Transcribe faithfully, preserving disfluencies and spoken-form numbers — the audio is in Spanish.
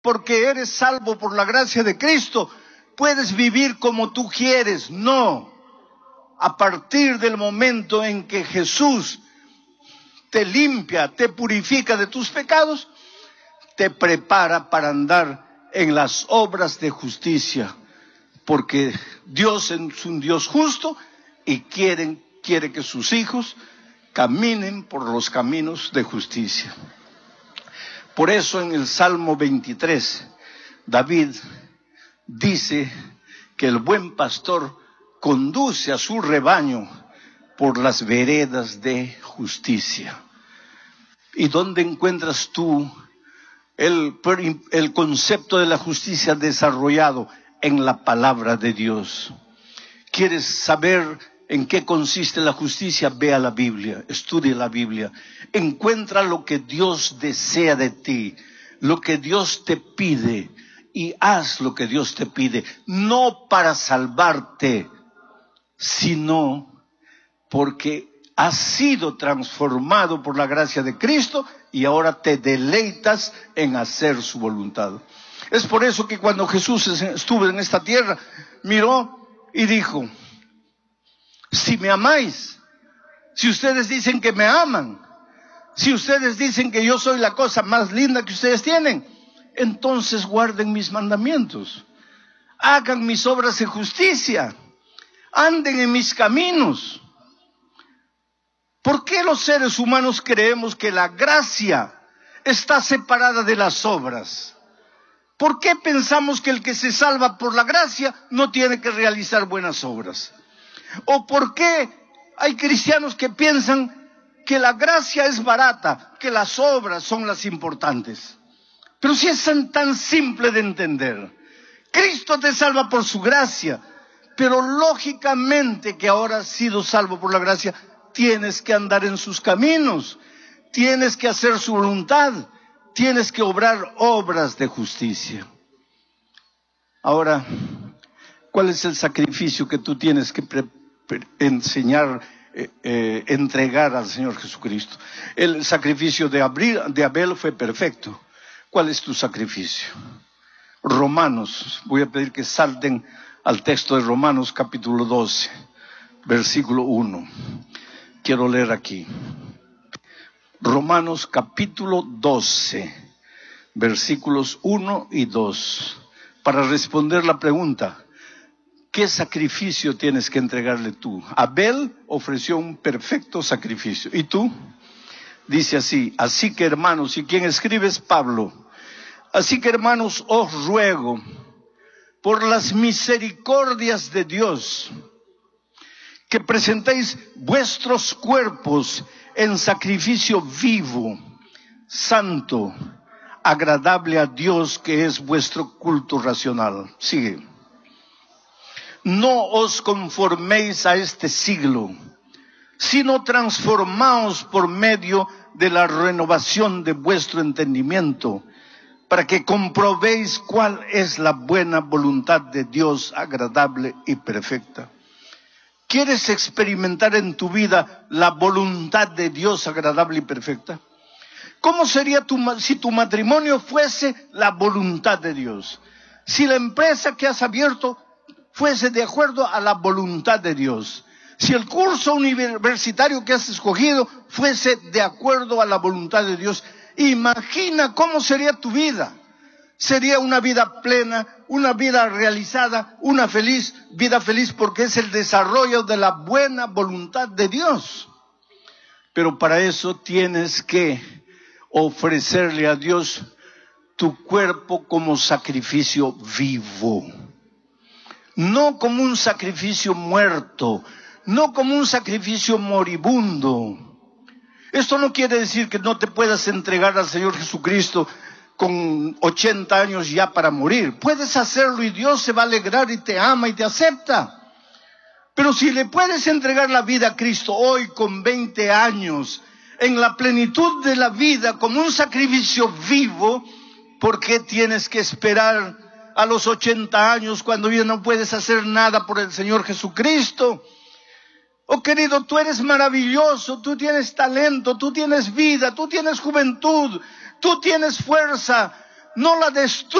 porque eres salvo por la gracia de Cristo, puedes vivir como tú quieres. No. A partir del momento en que Jesús te limpia, te purifica de tus pecados, te prepara para andar en las obras de justicia. Porque Dios es un Dios justo y quieren, quiere que sus hijos caminen por los caminos de justicia. Por eso en el Salmo veintitrés, David dice que el buen pastor conduce a su rebaño por las veredas de justicia. ¿Y dónde encuentras tú el, el concepto de la justicia desarrollado? En la palabra de Dios. ¿Quieres saber en qué consiste la justicia? Ve a la Biblia, estudia la Biblia. Encuentra lo que Dios desea de ti, lo que Dios te pide, y haz lo que Dios te pide, no para salvarte, sino porque has sido transformado por la gracia de Cristo y ahora te deleitas en hacer su voluntad. Es por eso que cuando Jesús estuvo en esta tierra, miró y dijo: si me amáis, si ustedes dicen que me aman, si ustedes dicen que yo soy la cosa más linda que ustedes tienen, entonces guarden mis mandamientos, hagan mis obras de justicia, anden en mis caminos. ¿Por qué los seres humanos creemos que la gracia está separada de las obras? ¿Por qué pensamos que el que se salva por la gracia no tiene que realizar buenas obras? ¿O por qué hay cristianos que piensan que la gracia es barata, que las obras son las importantes? Pero si es tan simple de entender. Cristo te salva por su gracia, pero lógicamente que ahora has sido salvo por la gracia, tienes que andar en sus caminos, tienes que hacer su voluntad, tienes que obrar obras de justicia. Ahora, ¿cuál es el sacrificio que tú tienes que pre- pre- enseñar, eh, eh, entregar al Señor Jesucristo? El sacrificio de Abel, de Abel fue perfecto. ¿Cuál es tu sacrificio? Romanos, voy a pedir que salten al texto de Romanos capítulo doce, versículo uno. Quiero leer aquí. Romanos capítulo doce, versículos uno y dos, para responder la pregunta: ¿qué sacrificio tienes que entregarle tú? Abel ofreció un perfecto sacrificio. ¿Y tú? Dice así: así que hermanos, ¿y quién escribe? Es Pablo. Así que hermanos, os ruego, por las misericordias de Dios, que presentéis vuestros cuerpos en sacrificio vivo, santo, agradable a Dios, que es vuestro culto racional. Sigue. No os conforméis a este siglo, sino transformaos por medio de la renovación de vuestro entendimiento, para que comprobéis cuál es la buena voluntad de Dios, agradable y perfecta. ¿Quieres experimentar en tu vida la voluntad de Dios agradable y perfecta? ¿Cómo sería tu, si tu matrimonio fuese la voluntad de Dios? Si la empresa que has abierto fuese de acuerdo a la voluntad de Dios. Si el curso universitario que has escogido fuese de acuerdo a la voluntad de Dios. Imagina cómo sería tu vida. Sería una vida plena, una vida realizada, una feliz, vida feliz, porque es el desarrollo de la buena voluntad de Dios. Pero para eso tienes que ofrecerle a Dios tu cuerpo como sacrificio vivo. No como un sacrificio muerto, no como un sacrificio moribundo. Esto no quiere decir que no te puedas entregar al Señor Jesucristo con ochenta años ya para morir. Puedes hacerlo y Dios se va a alegrar y te ama y te acepta. Pero si le puedes entregar la vida a Cristo hoy con veinte años, en la plenitud de la vida, como un sacrificio vivo, ¿por qué tienes que esperar a los ochenta años cuando ya no puedes hacer nada por el Señor Jesucristo? Oh querido, tú eres maravilloso, tú tienes talento, tú tienes vida, tú tienes juventud, tú tienes fuerza, no la destruye.